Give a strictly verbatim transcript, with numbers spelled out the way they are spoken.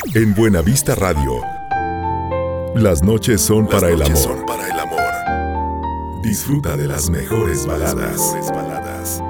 En Buenavista Radio, las noches son Las para el noches amor. son para el amor. Disfruta de las mejores Las baladas. mejores baladas.